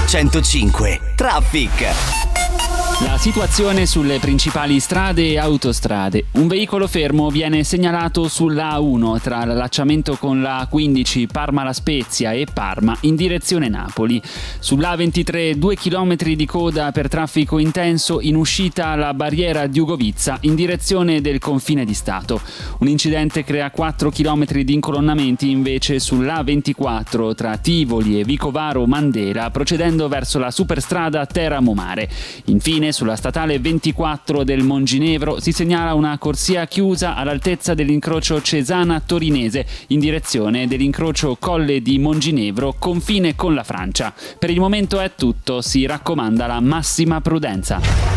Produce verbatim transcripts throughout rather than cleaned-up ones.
centocinque Traffic. La situazione sulle principali strade e autostrade. Un veicolo fermo viene segnalato sulla A uno tra l'allacciamento con la A quindici Parma-La Spezia e Parma in direzione Napoli. Sulla A ventitré due chilometri di coda per traffico intenso in uscita alla barriera di Ugovizza in direzione del confine di Stato. Un incidente crea quattro chilometri di incolonnamenti invece sull'A ventiquattro tra Tivoli e Vicovaro Mandela procedendo verso la superstrada Teramo Mare. Infine sulla statale ventiquattro del Monginevro si segnala una corsia chiusa all'altezza dell'incrocio Cesana-Torinese in direzione dell'incrocio Colle di Monginevro, confine con la Francia. Per il momento è tutto, si raccomanda la massima prudenza.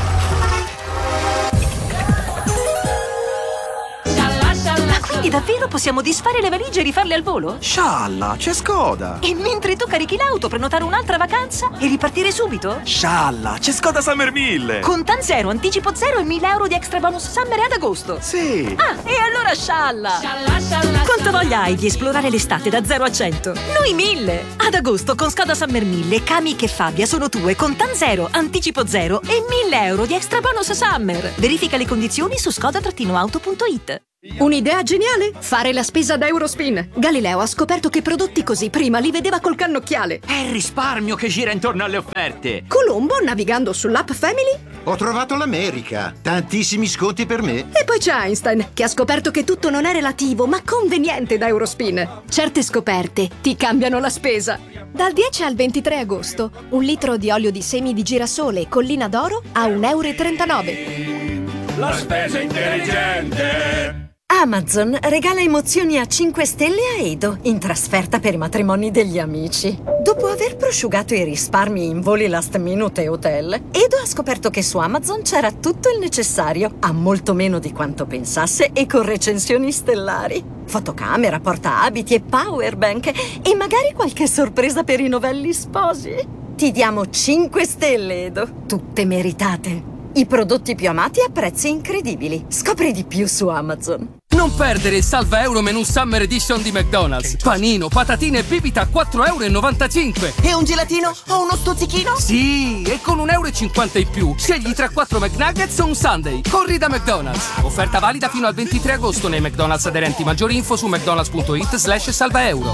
Quindi davvero possiamo disfare le valigie e rifarle al volo? Scialla, c'è Skoda! E mentre tu carichi l'auto, prenotare un'altra vacanza e ripartire subito? Scialla, c'è Skoda Summer mille! Contan zero, anticipo zero e mille euro di extra bonus summer ad agosto! Sì! Ah, e allora scialla! Scialla, scialla! Quanta voglia hai di esplorare l'estate da zero a cento? Noi mille! Ad agosto con Skoda Summer mille, Kami e Fabia sono tue, Contan zero, anticipo zero e mille euro di extra bonus summer! Verifica le condizioni su skoda auto punto it. Un'idea geniale? Fare la spesa da Eurospin. Galileo ha scoperto che prodotti così prima li vedeva col cannocchiale. È il risparmio che gira intorno alle offerte. Colombo, navigando sull'app Family, ho trovato l'America. Tantissimi sconti per me. E poi c'è Einstein, che ha scoperto che tutto non è relativo, ma conveniente da Eurospin. Certe scoperte ti cambiano la spesa. Dal dieci al ventitré agosto, un litro di olio di semi di girasole Collina d'Oro a un euro e trentanove. La spesa intelligente! Amazon regala emozioni a cinque stelle a Edo in trasferta per i matrimoni degli amici. Dopo aver prosciugato i risparmi in voli last minute e hotel, Edo ha scoperto che su Amazon c'era tutto il necessario, a molto meno di quanto pensasse e con recensioni stellari. Fotocamera, portaabiti e powerbank e magari qualche sorpresa per i novelli sposi. Ti diamo cinque stelle, Edo, tutte meritate. I prodotti più amati a prezzi incredibili. Scopri di più su Amazon. Non perdere il Salva Euro Menù Summer Edition di McDonald's. Panino, patatine e bibita a quattro euro e novantacinque. E un gelatino o uno stuzzichino? Sì, e con un euro e cinquanta in più scegli tra quattro McNuggets o un Sunday. Corri da McDonald's. Offerta valida fino al ventitré agosto nei McDonald's aderenti. Maggiori info su mcdonalds punto it slash salva euro.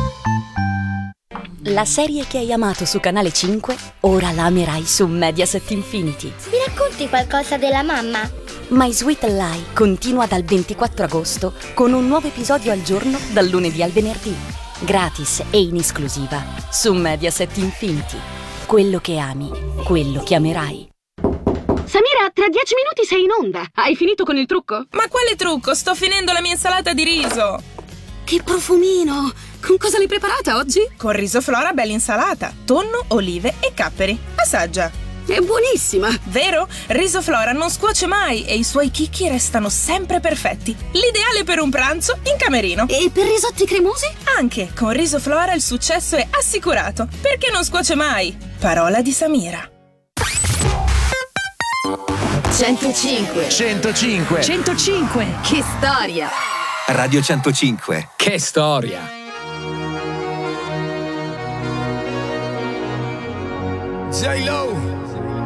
La serie che hai amato su Canale cinque, ora la amerai su Mediaset Infinity. Mi racconti qualcosa della mamma? My Sweet Lie continua dal ventiquattro agosto con un nuovo episodio al giorno dal lunedì al venerdì. Gratis e in esclusiva su Mediaset Infinity. Quello che ami, quello che amerai. Samira, tra dieci minuti sei in onda. Hai finito con il trucco? Ma quale trucco? Sto finendo la mia insalata di riso. Che profumino! Con cosa l'hai preparata oggi? Con riso Flora bella insalata, tonno, olive e capperi. Assaggia. È buonissima! Vero? Riso Flora non scuoce mai e i suoi chicchi restano sempre perfetti. L'ideale per un pranzo in camerino. E per risotti cremosi? Anche con Riso Flora il successo è assicurato, perché non scuoce mai. Parola di Samira. centocinque centocinque centocinque Che storia! Radio centocinque. Che storia! J-Lo